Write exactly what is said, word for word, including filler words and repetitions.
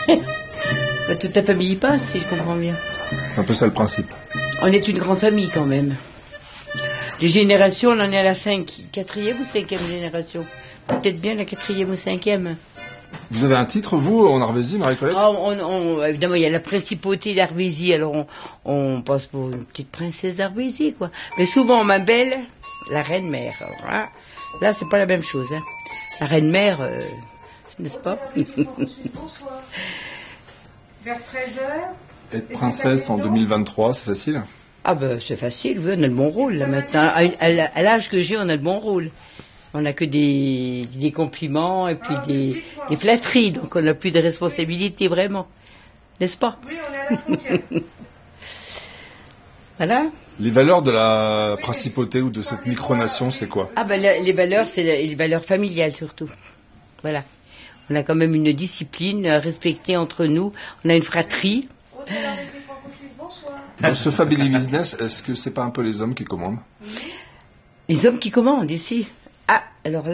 Bah, toute la famille y passe, si je comprends bien. C'est un peu ça le principe. On est une grande famille quand même. Les générations, on en est à la cinq, quatrième ou cinquième génération. Peut-être bien la quatrième ou cinquième. Vous avez un titre, vous, en Arvésie, Marie-Colette? Ah, on, on, évidemment, il y a la principauté d'Arvésie, alors on, on passe pour une petite princesse d'Arvésie, quoi. Mais souvent, on m'appelle la reine-mère. Hein. Là, c'est pas la même chose. Hein. La reine-mère, euh, n'est-ce pas? Bonsoir. Vers treize heures. Être princesse en deux mille vingt-trois, c'est facile? Ah ben, c'est facile, oui, on a le bon rôle, là, maintenant. À, à, à l'âge que j'ai, on a le bon rôle. On n'a que des, des compliments et puis des, des flatteries, donc on n'a plus de responsabilité, vraiment. N'est-ce pas? Oui, on est à la frontière. Voilà. Les valeurs de la principauté ou de cette micronation, c'est quoi? Ah ben, les valeurs, c'est les valeurs familiales, surtout. Voilà. On a quand même une discipline respectée entre nous. On a une fratrie. Dans ce family business, est-ce que c'est pas un peu les hommes qui commandent? Les hommes qui commandent ici. Ah, alors là.